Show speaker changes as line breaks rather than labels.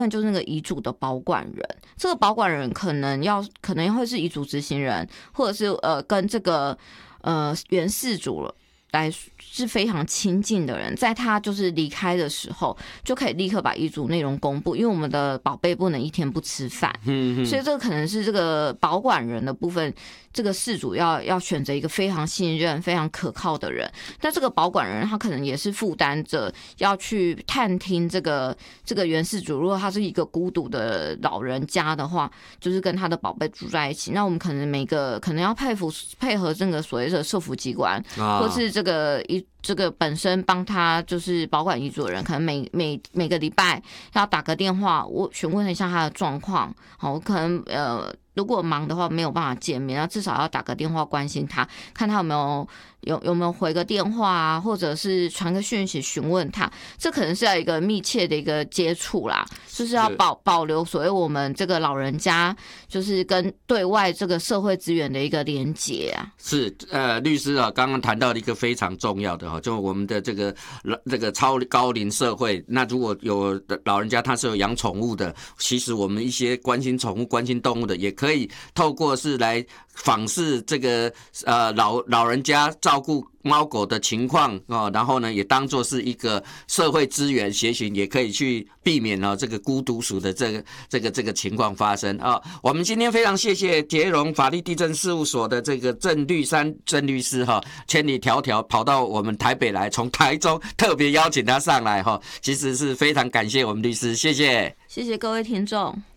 就是那个遗嘱的保管人，这个保管人可能会是遗嘱执行人，或者是跟这个原事主来是非常亲近的人，在他就是离开的时候，就可以立刻把遗嘱内容公布，因为我们的宝贝不能一天不吃饭，所以这个可能是这个保管人的部分，这个事主要选择一个非常信任、非常可靠的人。但这个保管人他可能也是负担着要去探听这个原事主，如果他是一个孤独的老人家的话，就是跟他的宝贝住在一起，那我们可能可能要配合这个所谓的社福机关，或是这个本身帮他就是保管遗嘱的人，可能每个礼拜要打个电话，我询问一下他的状况。好，可能如果忙的话没有办法见面，那至少要打个电话关心他，看他有没有回个电话啊，或者是传个讯息询问他。这可能是要一个密切的一个接触啦，就是要保留所谓我们这个老人家就是跟对外这个社会资源的一个连结啊。
是律师啊，刚刚谈到了一个非常重要的哈，就我们的这个超高龄社会，那如果有老人家他是有养宠物的，其实我们一些关心宠物、关心动物的，也可以透过是来访视这个老人家照顾猫狗的情况然后呢也当作是一个社会资源，协寻也可以去避免这个孤独死的这个情况发生我们今天非常谢谢捷荣法律地政事务所的这个郑律师千里迢迢跑到我们台北来，从台中特别邀请他上来其实是非常感谢我们律师，谢谢
各位听众。